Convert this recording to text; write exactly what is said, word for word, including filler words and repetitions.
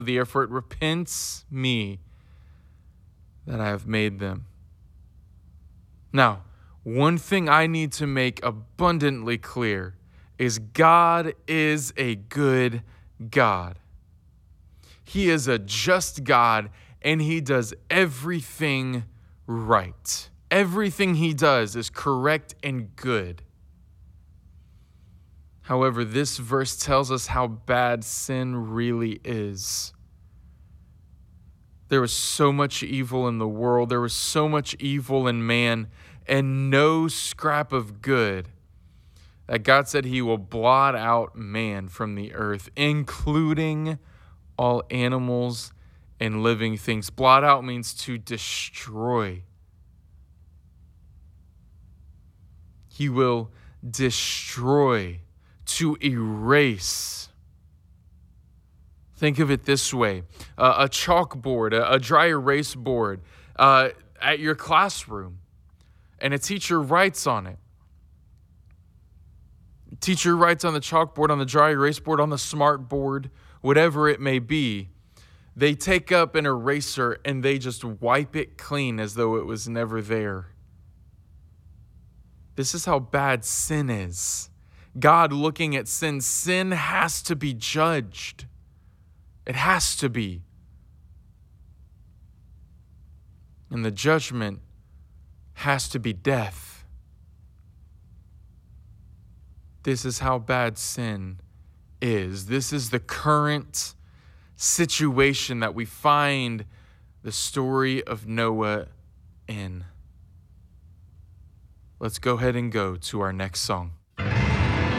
thee, for it repents me that I have made them. Now, one thing I need to make abundantly clear is God is a good God. He is a just God, and he does everything right. Everything he does is correct and good. However, this verse tells us how bad sin really is. There was so much evil in the world. There was so much evil in man, and no scrap of good, that God said he will blot out man from the earth, including all animals and living things. Blot out means to destroy. He will destroy, to erase. Think of it this way. Uh, a chalkboard, a, a dry erase board uh, at your classroom, and a teacher writes on it. Teacher writes on the chalkboard, on the dry erase board, on the smart board, whatever it may be. They take up an eraser and they just wipe it clean as though it was never there. This is how bad sin is. God looking at sin, sin has to be judged. It has to be. And the judgment has to be death. This is how bad sin is. This is the current situation that we find the story of Noah in. Let's go ahead and go to our next song.